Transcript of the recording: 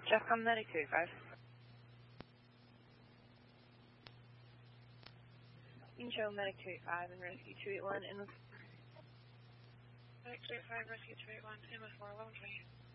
Jeffcom Medic 285. You can show Medic 285 and Rescue 281 in the... Medic 285, Rescue 281, in with 411, please.